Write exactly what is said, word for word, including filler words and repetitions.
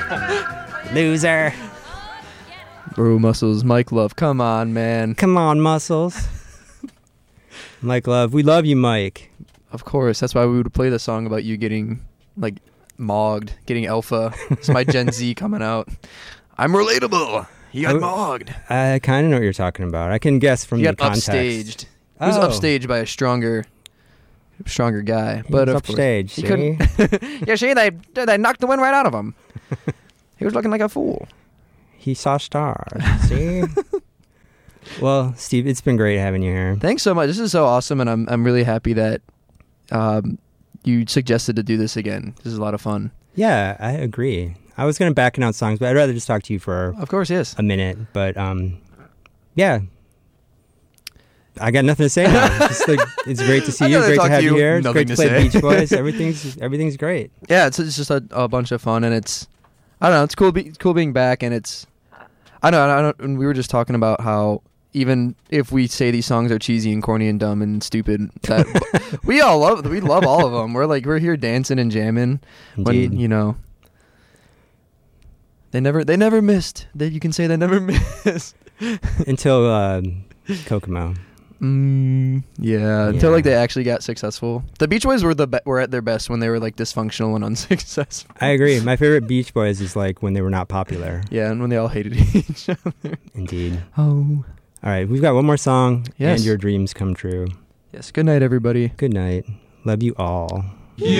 Loser. Bro, Muscles, Mike Love. Come on, man. Come on, Muscles. Mike Love. We love you, Mike. Of course. That's why we would play the song about you getting, like, mogged, getting alpha. It's my Gen Z coming out. I'm relatable. He got I, mogged. I kind of know what you're talking about. I can guess from he the got context. upstaged. He was Oh. upstaged by a stronger, stronger guy. He but was of course, upstage, he see? couldn't. Yeah, see, they they knocked the wind right out of him. He was looking like a fool. He saw stars. See? Well, Steve, it's been great having you here. Thanks so much. This is so awesome, and I'm I'm really happy that um, you suggested to do this again. This is a lot of fun. Yeah, I agree. I was going to back out songs, but I'd rather just talk to you for Of course, yes. a minute. But um, yeah, I got nothing to say now. It's, just like, it's great to see I'd you. rather Great talk to to have you you. here. It's Nothing great to to play say. Beach Boys. Everything's everything's great. Yeah, it's, it's just a, a bunch of fun, and it's I don't know. It's cool. Be, it's cool being back, and it's I don't know. I don't. And we were just talking about how even if we say these songs are cheesy and corny and dumb and stupid, that we all love. We love all of them. We're like we're here dancing and jamming. Indeed. When you know they never they never missed. That you can say they never missed Until uh, Kokomo. Mm, yeah, until Yeah. like they actually got successful. The Beach Boys were the be- were at their best when they were like dysfunctional and unsuccessful. I agree. My favorite Beach Boys is like when they were not popular. Yeah, and when they all hated each other. Indeed. Oh, All right, we've got one more song, Yes. and your dreams come true. yes. Good night, everybody. Good night. Love you all.